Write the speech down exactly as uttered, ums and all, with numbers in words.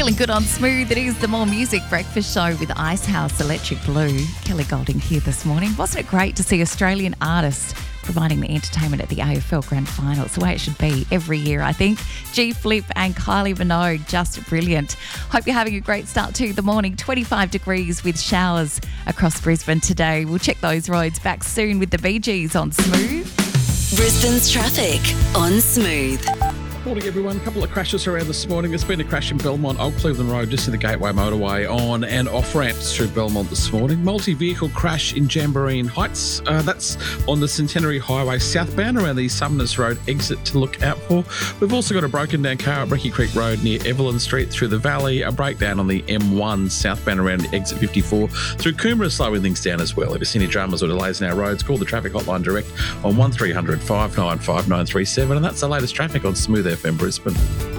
Feeling good on Smooth. It is the More Music Breakfast Show with Icehouse Electric Blue. Kelly Golding here this morning. Wasn't it great to see Australian artists providing the entertainment at the A F L Grand Final? It's the way it should be every year, I think. G Flip and Kylie Minogue, just brilliant. Hope you're having a great start to the morning. twenty-five degrees with showers across Brisbane today. We'll check those roads back soon with the Bee Gees on Smooth. Brisbane's traffic on Smooth. Morning, everyone. A couple of crashes around this morning. There's been a crash in Belmont, Old Cleveland Road, just to the Gateway Motorway, on and off ramps through Belmont this morning. Multi-vehicle crash in Jamboree Heights. Uh, that's on the Centenary Highway southbound around the Sumners Road exit to look out for. We've also got a broken down car at Bricky Creek Road near Evelyn Street through the valley. A breakdown on the M one southbound around exit fifty-four through Coomera, slowing things down as well. If you see any dramas or delays in our roads, call the traffic hotline direct on one three hundred, five nine five, nine three seven. And that's the latest traffic on Smooth F M Brisbane.